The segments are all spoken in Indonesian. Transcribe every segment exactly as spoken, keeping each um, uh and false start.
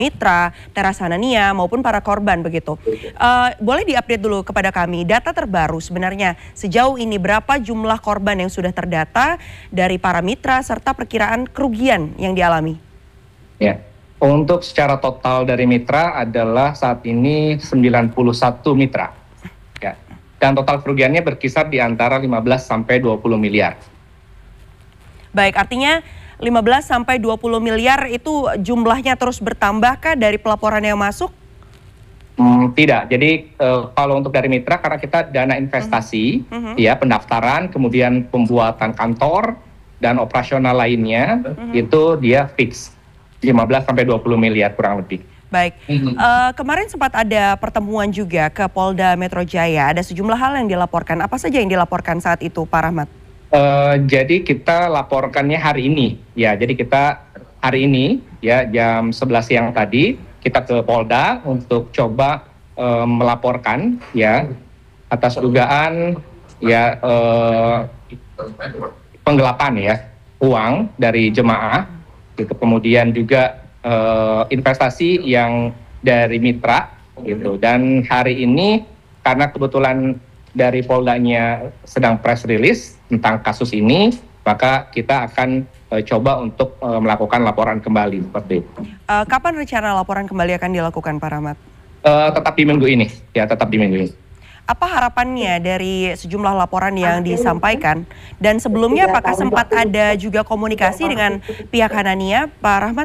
mitra, Teras Hanania maupun para korban begitu. Uh, boleh diupdate dulu kepada kami data terbaru sebenarnya sejauh ini berapa jumlah korban yang sudah terdata dari para mitra serta perkiraan kerugian yang dialami? Ya, untuk secara total dari mitra adalah saat ini sembilan puluh satu mitra. Ya. Dan total kerugiannya berkisar di antara lima belas sampai dua puluh miliar. Baik, artinya lima belas sampai dua puluh miliar itu jumlahnya terus bertambahkah dari pelaporan yang masuk? Hmm, tidak. Jadi uh, kalau untuk dari mitra karena kita dana investasi, uh-huh. ya pendaftaran, kemudian pembuatan kantor dan operasional lainnya uh-huh. itu dia fix lima belas sampai dua puluh miliar kurang lebih. Baik, uh-huh. uh, kemarin sempat ada pertemuan juga ke Polda Metro Jaya. Ada sejumlah hal yang dilaporkan. Apa saja yang dilaporkan saat itu, Pak Rahmat? Uh, jadi kita laporkannya hari ini, ya. Jadi kita hari ini, ya jam sebelas siang tadi kita ke Polda untuk coba uh, melaporkan, ya atas dugaan, ya uh, penggelapan ya uang dari jemaah, gitu. Kemudian juga uh, investasi yang dari mitra, gitu. Dan hari ini karena kebetulan dari Poldanya sedang press release tentang kasus ini, maka kita akan uh, coba untuk uh, melakukan laporan kembali seperti itu. Uh, kapan rencana laporan kembali akan dilakukan, Pak Rahmat? Uh, tetap di minggu ini, ya tetap di minggu ini. Apa harapannya dari sejumlah laporan yang disampaikan? Dan sebelumnya apakah sempat ada juga komunikasi dengan pihak Hanania, Pak Rahmat?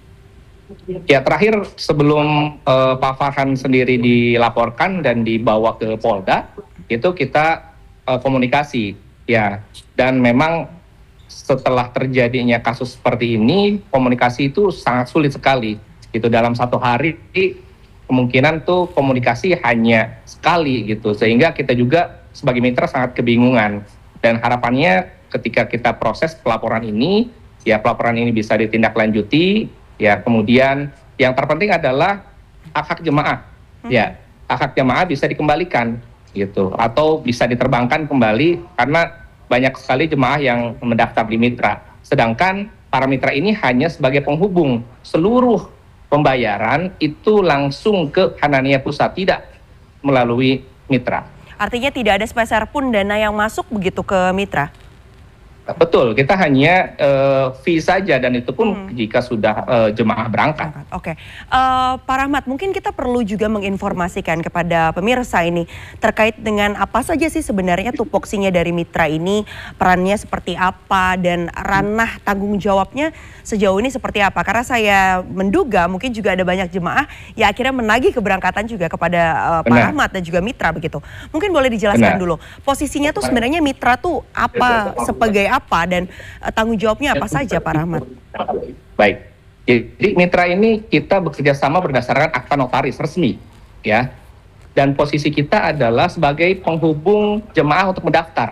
Ya terakhir sebelum uh, Pak Farhan sendiri dilaporkan dan dibawa ke Polda, itu kita uh, komunikasi, ya. Dan memang setelah terjadinya kasus seperti ini, komunikasi itu sangat sulit sekali. Itu dalam satu hari kemungkinan tuh komunikasi hanya sekali gitu, sehingga kita juga sebagai mitra sangat kebingungan. Dan harapannya ketika kita proses pelaporan ini, ya pelaporan ini bisa ditindaklanjuti, ya kemudian yang terpenting adalah hak-hak jemaah, hmm. ya hak-hak jemaah bisa dikembalikan gitu, atau bisa diterbangkan kembali karena banyak sekali jemaah yang mendaftar di mitra. Sedangkan para mitra ini hanya sebagai penghubung, seluruh pembayaran itu langsung ke Hanania Pusat, tidak melalui mitra. Artinya tidak ada sepeser pun dana yang masuk begitu ke mitra? Betul, kita hanya uh, fee saja dan itu pun hmm. jika sudah uh, jemaah berangkat. Oke, okay. uh, Pak Rahmat, mungkin kita perlu juga menginformasikan kepada pemirsa ini terkait dengan apa saja sih sebenarnya tupoksinya dari mitra ini, perannya seperti apa dan ranah tanggung jawabnya sejauh ini seperti apa? Karena saya menduga mungkin juga ada banyak jemaah ya akhirnya menagih keberangkatan juga kepada uh, Pak Rahmat dan juga mitra begitu. Mungkin boleh dijelaskan Benar. dulu posisinya tuh sebenarnya mitra tuh apa, sebagai apa dan uh, tanggung jawabnya apa saja, Pak Rahmat? Baik, jadi mitra ini kita bekerja sama berdasarkan akta notaris resmi, ya. Dan posisi kita adalah sebagai penghubung jemaah untuk mendaftar,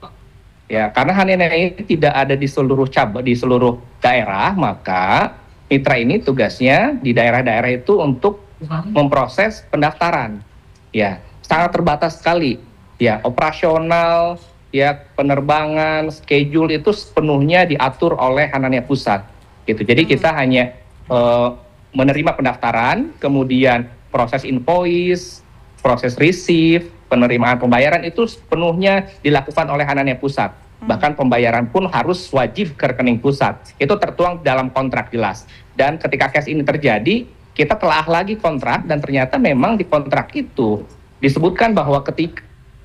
ya. Karena Hanania ini tidak ada di seluruh cabang, di seluruh daerah, maka mitra ini tugasnya di daerah-daerah itu untuk memproses pendaftaran, ya. Sangat terbatas sekali, ya. Operasional, ya penerbangan, schedule itu sepenuhnya diatur oleh Hanania Pusat, gitu. Jadi kita hanya uh, menerima pendaftaran, kemudian proses invoice, proses receive, penerimaan pembayaran itu sepenuhnya dilakukan oleh Hanania Pusat. Bahkan pembayaran pun harus wajib ke rekening pusat. Itu tertuang dalam kontrak jelas. Dan ketika case ini terjadi, kita telah lagi kontrak dan ternyata memang di kontrak itu disebutkan bahwa ketika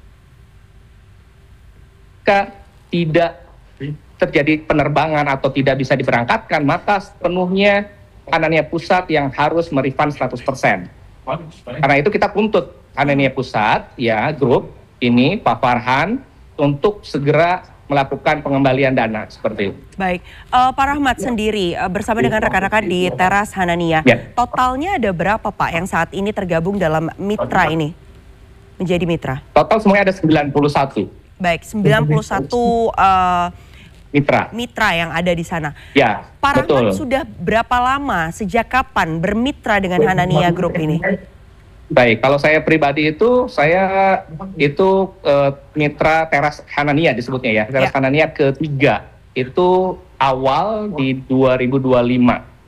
Jika tidak terjadi penerbangan atau tidak bisa diberangkatkan, maka sepenuhnya Hanania Pusat yang harus merefund seratus persen. Karena itu kita tuntut Hanania Pusat, ya grup ini, Pak Farhan, untuk segera melakukan pengembalian dana seperti itu. Baik, uh, Pak Rahmat sendiri uh, bersama dengan rekan-rekan di Teras Hanania, ya. Totalnya ada berapa Pak yang saat ini tergabung dalam mitra ini, menjadi mitra? Total semuanya ada sembilan puluh satu. Baik, sembilan puluh satu uh, mitra. mitra yang ada di sana. Ya, Pak betul. Rahmat sudah berapa lama, sejak kapan bermitra dengan Hanania Group ini? Baik, kalau saya pribadi itu, saya itu uh, mitra Teras Hanania disebutnya ya. Teras ya. Hanania ketiga, itu awal di dua ribu dua puluh lima.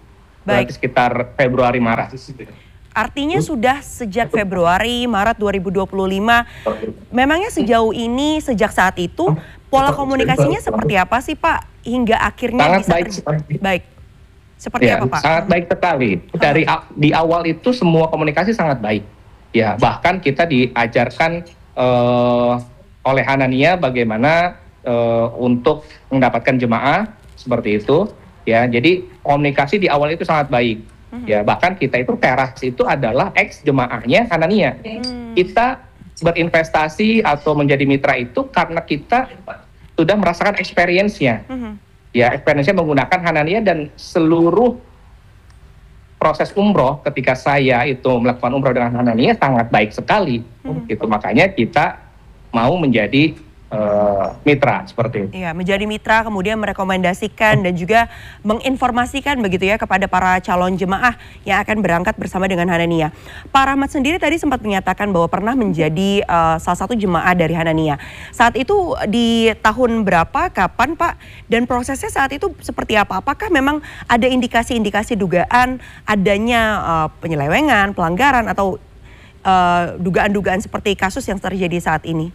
Baik. berarti sekitar Februari Maret. Artinya sudah sejak Februari, Maret dua ribu dua puluh lima. Memangnya sejauh ini, sejak saat itu, pola komunikasinya seperti apa sih Pak? Hingga akhirnya Sangat bisa baik. terj- baik. Seperti Ya, apa Pak? sangat baik sekali. Dari a- di awal itu semua komunikasi sangat baik. Ya, bahkan kita diajarkan eh, oleh Hanania bagaimana eh, untuk mendapatkan jemaah seperti itu. Ya, jadi komunikasi di awal itu sangat baik. Ya, bahkan kita itu teras itu adalah ex jemaahnya Hanania. Kita berinvestasi atau menjadi mitra itu karena kita sudah merasakan experience-nya. Mhm. Ya, experience-nya menggunakan Hanania dan seluruh proses umroh ketika saya itu melakukan umroh dengan Hanania sangat baik sekali. Gitu, makanya kita mau menjadi eh, mitra seperti itu. Iya, menjadi mitra, kemudian merekomendasikan dan juga menginformasikan begitu ya kepada para calon jemaah yang akan berangkat bersama dengan Hanania. Pak Rahmat sendiri tadi sempat menyatakan bahwa pernah menjadi uh, salah satu jemaah dari Hanania. Saat itu di tahun berapa, kapan Pak? Dan prosesnya saat itu seperti apa? Apakah memang ada indikasi-indikasi dugaan adanya uh, penyelewengan, pelanggaran atau uh, dugaan-dugaan seperti kasus yang terjadi saat ini?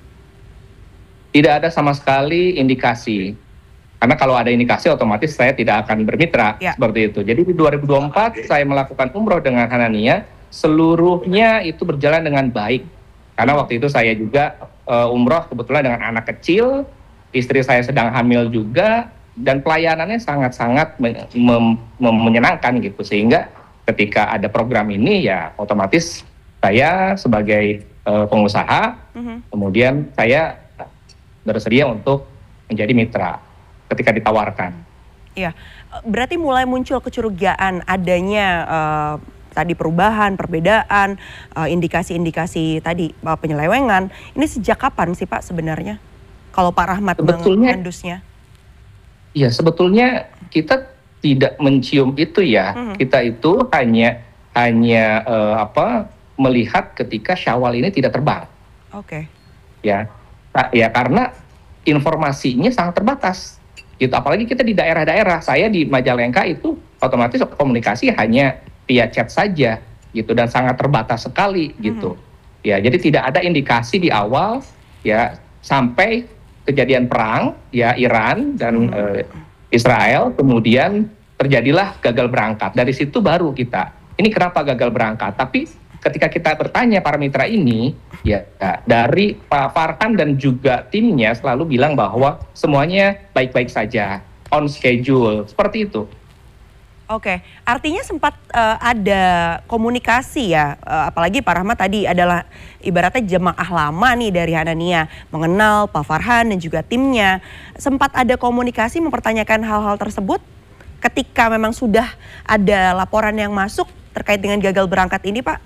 Tidak ada sama sekali indikasi. Karena kalau ada indikasi otomatis saya tidak akan bermitra Ya. seperti itu. Jadi di dua ribu dua puluh empat saya melakukan umroh dengan Hanania, seluruhnya itu berjalan dengan baik. Karena waktu itu saya juga uh, umroh kebetulan dengan anak kecil, istri saya sedang hamil juga, dan pelayanannya sangat-sangat men- mem- mem- menyenangkan gitu. Sehingga ketika ada program ini ya otomatis saya sebagai uh, pengusaha, Mhm. kemudian saya bersedia untuk menjadi mitra ketika ditawarkan. Iya, berarti mulai muncul kecurigaan adanya eh, tadi perubahan, perbedaan, eh, indikasi-indikasi tadi eh, penyelewengan. Ini sejak kapan sih Pak sebenarnya? Kalau Pak Rahmat Sebetulnya- mengendusnya. Iya, sebetulnya kita tidak mencium itu ya. Mhm. Kita itu hanya hanya eh, apa melihat ketika Syawal ini tidak terbang, Oke. ya. Nah, ya karena informasinya sangat terbatas. Gitu. Apalagi kita di daerah-daerah. Saya di Majalengka itu otomatis komunikasi hanya via chat saja gitu dan sangat terbatas sekali gitu. Ya, jadi tidak ada indikasi di awal ya sampai kejadian perang ya Iran dan eh, Israel, kemudian terjadilah gagal berangkat. Dari situ baru kita, ini kenapa gagal berangkat? Tapi ketika kita bertanya para mitra ini, ya dari Pak Farhan dan juga timnya selalu bilang bahwa semuanya baik-baik saja, on schedule, seperti itu. Oke, artinya sempat eh, ada komunikasi ya, eh, apalagi Pak Rahmat tadi adalah ibaratnya jemaah lama nih dari Hanania, mengenal Pak Farhan dan juga timnya. Sempat ada komunikasi mempertanyakan hal-hal tersebut ketika memang sudah ada laporan yang masuk terkait dengan gagal berangkat ini Pak?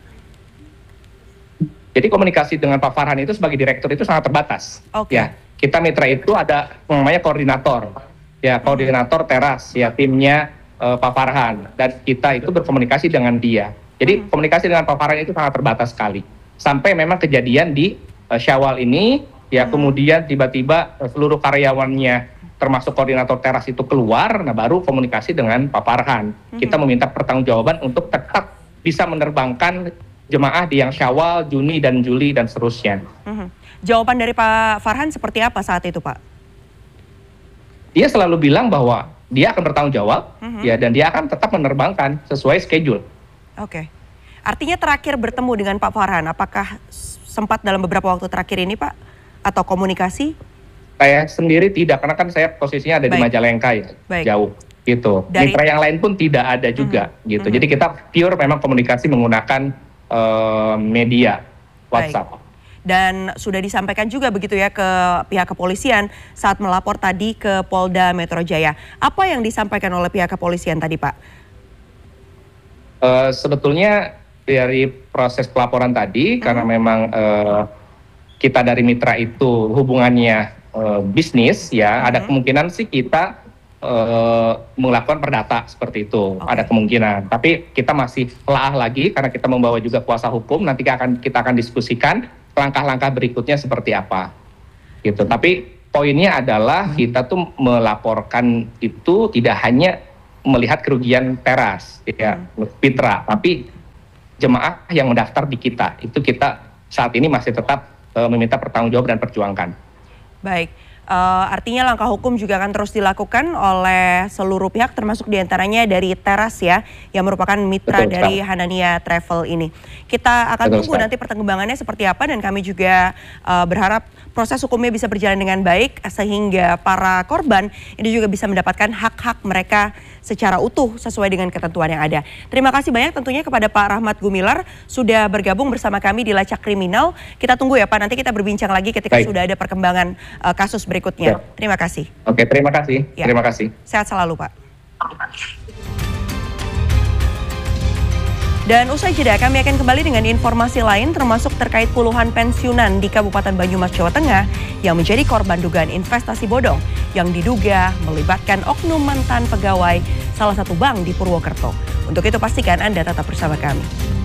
Jadi komunikasi dengan Pak Farhan itu sebagai direktur itu sangat terbatas. Oke. Ya, kita mitra itu ada namanya koordinator, ya koordinator teras, ya timnya eh, Pak Farhan, dan kita itu berkomunikasi dengan dia. Jadi komunikasi dengan Pak Farhan itu sangat terbatas sekali. Sampai memang kejadian di eh, Syawal ini, ya kemudian tiba-tiba eh, seluruh karyawannya termasuk koordinator teras itu keluar, nah baru komunikasi dengan Pak Farhan. Kita meminta pertanggungjawaban untuk tetap bisa menerbangkan jemaah di yang Syawal, Juni dan Juli dan seterusnya. Mhm. Jawaban dari Pak Farhan seperti apa saat itu Pak? Dia selalu bilang bahwa dia akan bertanggung jawab, ya dan dia akan tetap menerbangkan sesuai schedule. Oke, artinya terakhir bertemu dengan Pak Farhan, apakah sempat dalam beberapa waktu terakhir ini Pak? Atau komunikasi? Saya sendiri tidak, karena kan saya posisinya ada di Baik. Majalengka ya, Baik. jauh gitu. Dari- Mitra yang lain pun tidak ada juga gitu. Jadi kita pure memang komunikasi menggunakan eh, media WhatsApp. Dan sudah disampaikan juga begitu ya ke pihak kepolisian saat melapor tadi ke Polda Metro Jaya. Apa yang disampaikan oleh pihak kepolisian tadi Pak? Eh, sebetulnya dari proses pelaporan tadi, karena memang eh, kita dari mitra itu hubungannya eh, bisnis, ya ada kemungkinan sih kita eh, melakukan perdata seperti itu, Oke. ada kemungkinan. Tapi kita masih telaah lagi karena kita membawa juga kuasa hukum. Nanti kita akan kita akan diskusikan langkah-langkah berikutnya seperti apa, gitu. Tapi poinnya adalah kita tuh melaporkan itu tidak hanya melihat kerugian teras, ya, mitra, tapi jemaah yang mendaftar di kita, itu kita saat ini masih tetap uh, meminta pertanggungjawaban dan perjuangkan. Baik. Uh, artinya langkah hukum juga akan terus dilakukan oleh seluruh pihak termasuk diantaranya dari Teras ya yang merupakan mitra Betul, dari Hanania Travel ini. Kita akan Betul, tunggu Ustaz. nanti perkembangannya seperti apa dan kami juga uh, berharap proses hukumnya bisa berjalan dengan baik sehingga para korban ini juga bisa mendapatkan hak-hak mereka secara utuh sesuai dengan ketentuan yang ada. Terima kasih banyak tentunya kepada Pak Rahmat Gumilar sudah bergabung bersama kami di Lacak Kriminal. Kita tunggu ya Pak, nanti kita berbincang lagi ketika Baik. sudah ada perkembangan uh, kasus berikutnya. Ya. Terima kasih. Oke, terima kasih. Ya. Terima kasih. Sehat selalu Pak. Dan usai jeda kami akan kembali dengan informasi lain termasuk terkait puluhan pensiunan di Kabupaten Banyumas, Jawa Tengah yang menjadi korban dugaan investasi bodong yang diduga melibatkan oknum mantan pegawai salah satu bank di Purwokerto. Untuk itu pastikan Anda tetap bersama kami.